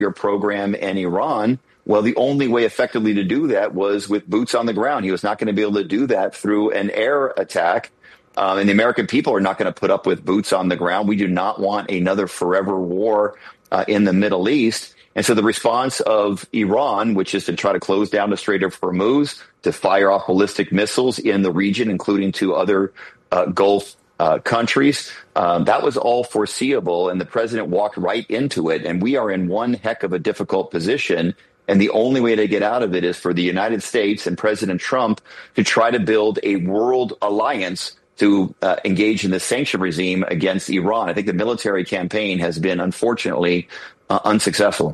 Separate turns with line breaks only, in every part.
nuclear program and Iran. Well, the only way effectively to do that was with boots on the ground. He was not going to be able to do that through an air attack. And the American people are not going to put up with boots on the ground. We do not want another forever war in the Middle East. And so the response of Iran, which is to try to close down the Strait of Hormuz, to fire off ballistic missiles in the region, including to other Gulf countries, that was all foreseeable. And the president walked right into it. And we are in one heck of a difficult position. And the only way to get out of it is for the United States and President Trump to try to build a world alliance to engage in the sanction regime against Iran. I think the military campaign has been, unfortunately, unsuccessful.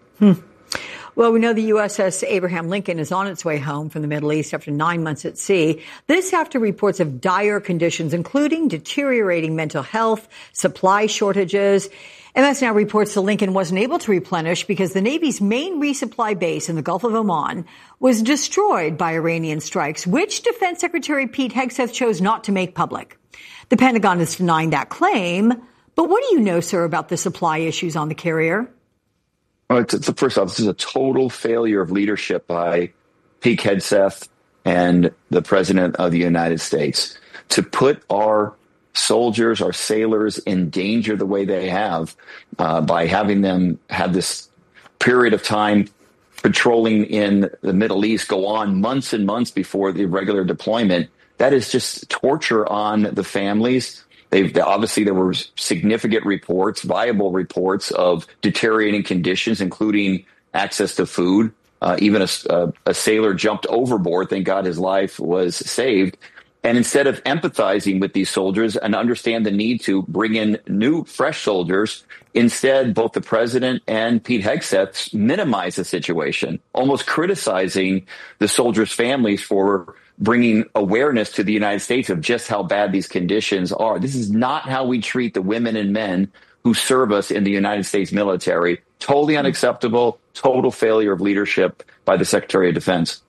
Well, we know the USS Abraham Lincoln is on its way home from the Middle East after 9 months at sea. This after reports of dire conditions, including deteriorating mental health, supply shortages. MS Now reports the Lincoln wasn't able to replenish because the Navy's main resupply base in the Gulf of Oman was destroyed by Iranian strikes, which Defense Secretary Pete Hegseth chose not to make public. The Pentagon is denying that claim. But what do you know, sir, about the supply issues on the carrier?
Well, first off, this is a total failure of leadership by Pete Hegseth and the President of the United States to put our soldiers, our sailors in danger the way they have by having them have this period of time patrolling in the Middle East go on months and months before the regular deployment. That is just torture on the families. Obviously, there were significant reports, viable reports of deteriorating conditions, including access to food. Even a sailor jumped overboard. Thank God his life was saved. And instead of empathizing with these soldiers and understand the need to bring in new, fresh soldiers, instead, both the president and Pete Hegseth minimize the situation, almost criticizing the soldiers' families for bringing awareness to the United States of just how bad these conditions are. This is not how we treat the women and men who serve us in the United States military. Totally unacceptable, total failure of leadership by the Secretary of Defense.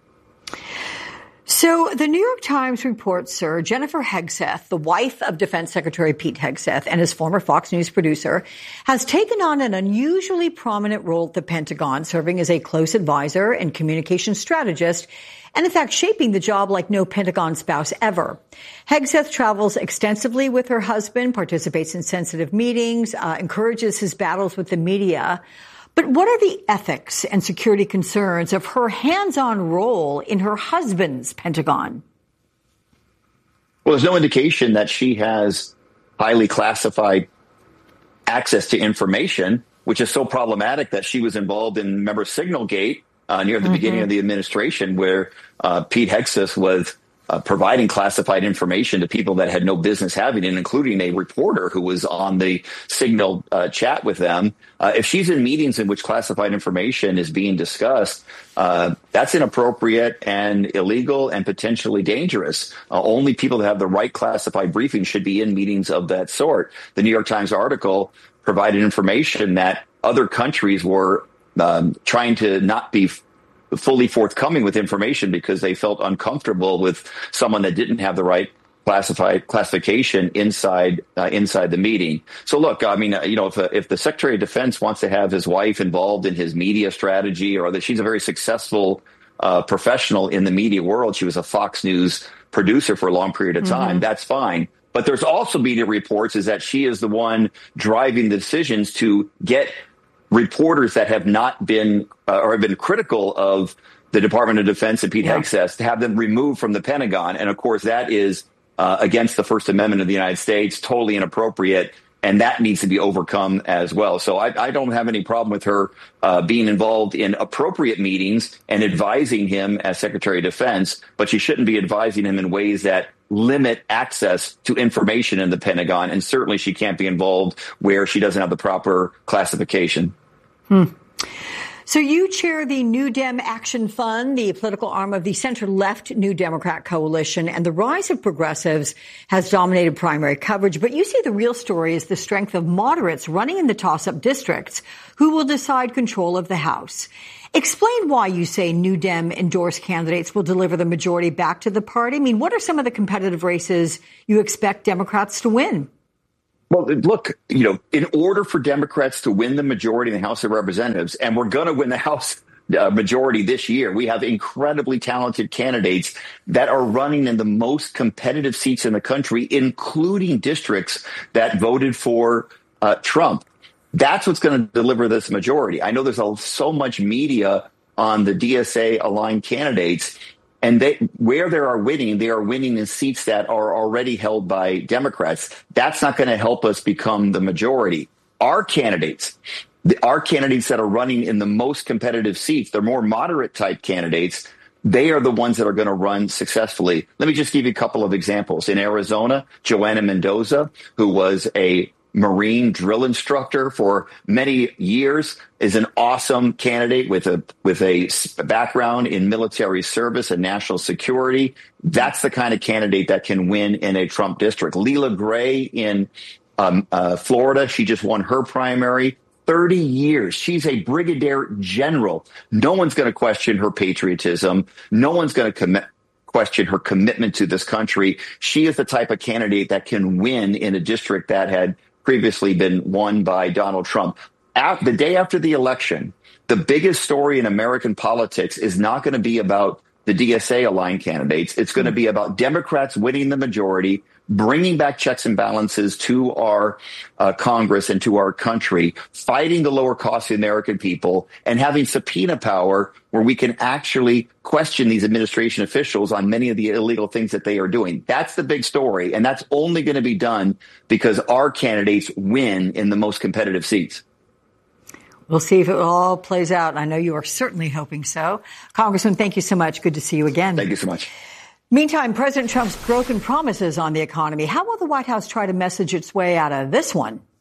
So the New York Times reports, sir, Jennifer Hegseth, the wife of Defense Secretary Pete Hegseth and his former Fox News producer, has taken on an unusually prominent role at the Pentagon, serving as a close advisor and communications strategist, and in fact shaping the job like no Pentagon spouse ever. Hegseth travels extensively with her husband, participates in sensitive meetings, encourages his battles with the media. But what are the ethics and security concerns of her hands-on role in her husband's Pentagon?
Well, there's no indication that she has highly classified access to information, which is so problematic that she was involved in, remember, Signalgate near the beginning of the administration, where Pete Hegseth was providing classified information to people that had no business having it, including a reporter who was on the Signal chat with them. If she's in meetings in which classified information is being discussed, that's inappropriate and illegal and potentially dangerous. Only people that have the right classified briefing should be in meetings of that sort. The New York Times article provided information that other countries were trying to not be fully forthcoming with information because they felt uncomfortable with someone that didn't have the right classification inside the meeting. So look, I mean, if the Secretary of Defense wants to have his wife involved in his media strategy, or that she's a very successful professional in the media world, she was a Fox News producer for a long period of time, that's fine. But there's also media reports is that she is the one driving the decisions to get reporters that have not been or have been critical of the Department of Defense and Pete Hegseth to have them removed from the Pentagon. And of course, that is against the First Amendment of the United States, totally inappropriate. And that needs to be overcome as well. So I don't have any problem with her being involved in appropriate meetings and advising him as Secretary of Defense, but she shouldn't be advising him in ways that limit access to information in the Pentagon. And certainly she can't be involved where she doesn't have the proper classification.
So you chair the New Dem Action Fund, the political arm of the center-left New Democrat coalition, and the rise of progressives has dominated primary coverage. But you see the real story is the strength of moderates running in the toss-up districts who will decide control of the House. Explain why you say New Dem endorsed candidates will deliver the majority back to the party. I mean, what are some of the competitive races you expect Democrats to win?
Well, look, in order for Democrats to win the majority in the House of Representatives, and we're going to win the House majority this year, we have incredibly talented candidates that are running in the most competitive seats in the country, including districts that voted for Trump. That's what's going to deliver this majority. I know there's so much media on the DSA-aligned candidates, and where they are winning in seats that are already held by Democrats. That's not going to help us become the majority. Our candidates that are running in the most competitive seats, they're more moderate type candidates. They are the ones that are going to run successfully. Let me just give you a couple of examples. In Arizona, Joanna Mendoza, who was a Marine drill instructor for many years, is an awesome candidate with a background in military service and national security. That's the kind of candidate that can win in a Trump district. Leila Gray in Florida, she just won her primary. 30 years. She's a brigadier general. No one's going to question her patriotism. No one's going to question her commitment to this country. She is the type of candidate that can win in a district that had previously been won by Donald Trump. The day after the election, the biggest story in American politics is not going to be about the DSA-aligned candidates. It's going to be about Democrats winning the majority, bringing back checks and balances to our Congress and to our country, fighting the lower cost of the American people, and having subpoena power where we can actually question these administration officials on many of the illegal things that they are doing. That's the big story, and that's only going to be done because our candidates win in the most competitive seats.
We'll see if it all plays out. I know you are certainly hoping so. Congressman, thank you so much. Good to see you again.
Thank you so much.
Meantime, President Trump's broken promises on the economy. How will the White House try to message its way out of this one?